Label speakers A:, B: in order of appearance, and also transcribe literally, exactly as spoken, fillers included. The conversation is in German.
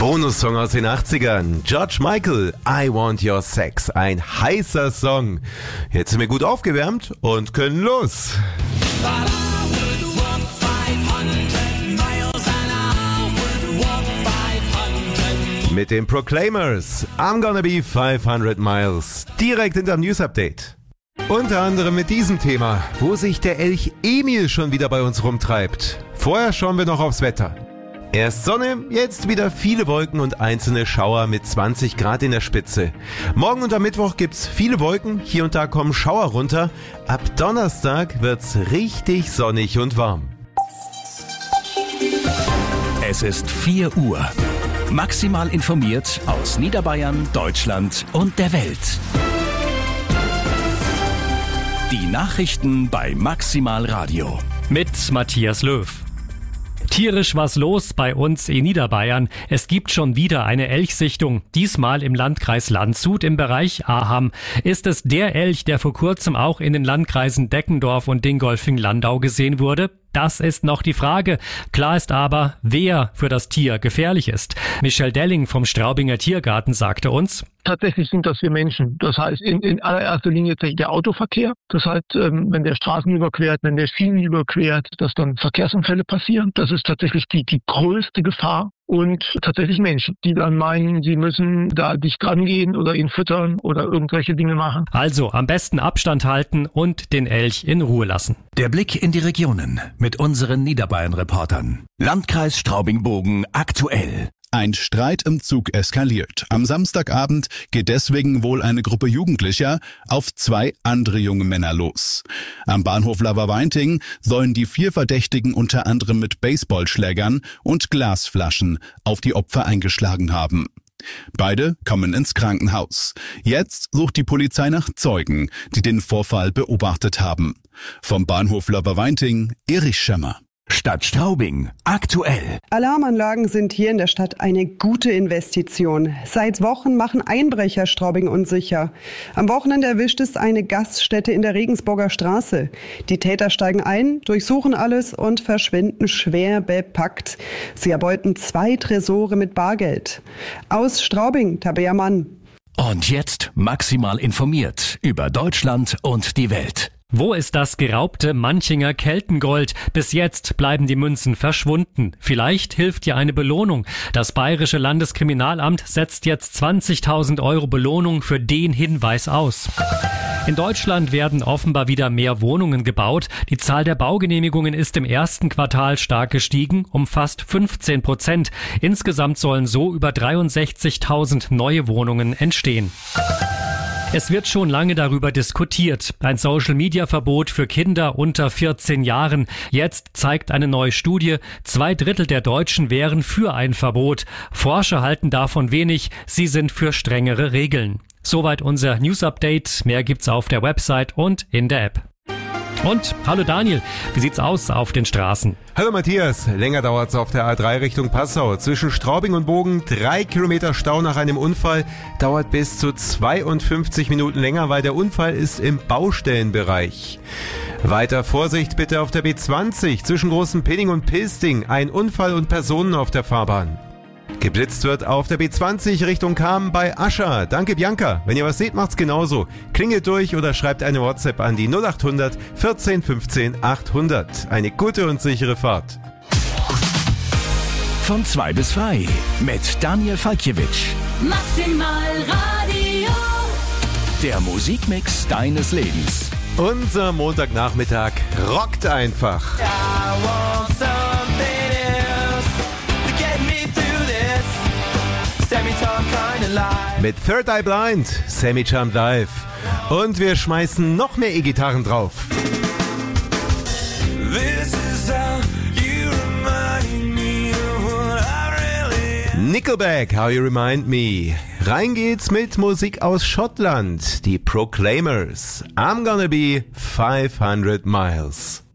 A: Bonussong aus den achtzigern. George Michael, I Want Your Sex. Ein heißer Song. Jetzt sind wir gut aufgewärmt und können los. Mit den Proclaimers. I'm gonna be five hundred miles. Direkt hinterm News Update. Unter anderem mit diesem Thema, wo sich der Elch Emil schon wieder bei uns rumtreibt. Vorher schauen wir noch aufs Wetter. Erst Sonne, jetzt wieder viele Wolken und einzelne Schauer mit zwanzig Grad in der Spitze. Morgen und am Mittwoch gibt's viele Wolken, hier und da kommen Schauer runter. Ab Donnerstag wird's richtig sonnig und warm.
B: Es ist vier Uhr. Maximal informiert aus Niederbayern, Deutschland und der Welt. Die Nachrichten bei Maximal Radio.
C: Mit Matthias Löw. Tierisch was los bei uns in Niederbayern. Es gibt schon wieder eine Elchsichtung. Diesmal im Landkreis Landshut im Bereich Aham. Ist es der Elch, der vor kurzem auch in den Landkreisen Deckendorf und Dingolfing-Landau gesehen wurde? Das ist noch die Frage. Klar ist aber, wer für das Tier gefährlich ist. Michelle Delling vom Straubinger Tiergarten sagte uns:
D: Tatsächlich sind das wir Menschen. Das heißt in, in allererster Linie der Autoverkehr. Das heißt, ähm, wenn der Straßen überquert, wenn der Schienen überquert, dass dann Verkehrsunfälle passieren. Das ist tatsächlich die, die größte Gefahr. Und tatsächlich Menschen, die dann meinen, sie müssen da dicht rangehen oder ihn füttern oder irgendwelche Dinge machen.
C: Also am besten Abstand halten und den Elch in Ruhe lassen.
B: Der Blick in die Regionen mit unseren Niederbayern-Reportern. Landkreis Straubing-Bogen aktuell.
E: Ein Streit im Zug eskaliert. Am Samstagabend geht deswegen wohl eine Gruppe Jugendlicher auf zwei andere junge Männer los. Am Bahnhof Laberweinting sollen die vier Verdächtigen unter anderem mit Baseballschlägern und Glasflaschen auf die Opfer eingeschlagen haben. Beide kommen ins Krankenhaus. Jetzt sucht die Polizei nach Zeugen, die den Vorfall beobachtet haben. Vom Bahnhof Laberweinting, Erich Schemmer.
B: Stadt Straubing aktuell.
F: Alarmanlagen sind hier in der Stadt eine gute Investition. Seit Wochen machen Einbrecher Straubing unsicher. Am Wochenende erwischt es eine Gaststätte in der Regensburger Straße. Die Täter steigen ein, durchsuchen alles und verschwinden schwer bepackt. Sie erbeuten zwei Tresore mit Bargeld. Aus Straubing, Tabea Mann.
B: Und jetzt maximal informiert über Deutschland und die Welt.
C: Wo ist das geraubte Manchinger Keltengold? Bis jetzt bleiben die Münzen verschwunden. Vielleicht hilft ja eine Belohnung. Das Bayerische Landeskriminalamt setzt jetzt zwanzigtausend Euro Belohnung für den Hinweis aus. In Deutschland werden offenbar wieder mehr Wohnungen gebaut. Die Zahl der Baugenehmigungen ist im ersten Quartal stark gestiegen, um fast fünfzehn Prozent. Insgesamt sollen so über dreiundsechzigtausend neue Wohnungen entstehen. Es wird schon lange darüber diskutiert. Ein Social-Media-Verbot für Kinder unter vierzehn Jahren. Jetzt zeigt eine neue Studie, zwei Drittel der Deutschen wären für ein Verbot. Forscher halten davon wenig. Sie sind für strengere Regeln. Soweit unser News-Update. Mehr gibt's auf der Website und in der App. Und, hallo Daniel, wie sieht's aus auf den Straßen?
A: Hallo Matthias, länger dauert's auf der A drei Richtung Passau. Zwischen Straubing und Bogen drei Kilometer Stau nach einem Unfall. Dauert bis zu zweiundfünfzig Minuten länger, weil der Unfall ist im Baustellenbereich. Weiter Vorsicht bitte auf der B zwanzig zwischen Großen Pinning und Pilsting. Ein Unfall und Personen auf der Fahrbahn. Geblitzt wird auf der B zwanzig Richtung Cham bei Ascha. Danke Bianca. Wenn ihr was seht, macht's genauso. Klingelt durch oder schreibt eine WhatsApp an die null achthundert vierzehn fünfzehn achthundert. Eine gute und sichere Fahrt.
B: Von zwei bis frei mit Daniel Falkiewicz.
G: Maximal Radio.
B: Der Musikmix deines Lebens.
A: Unser Montagnachmittag rockt einfach. Mit Third Eye Blind, Semi Charmed Live. Und wir schmeißen noch mehr E-Gitarren drauf. Nickelback, How You Remind Me. Rein geht's mit Musik aus Schottland, die Proclaimers. I'm gonna be five hundred miles.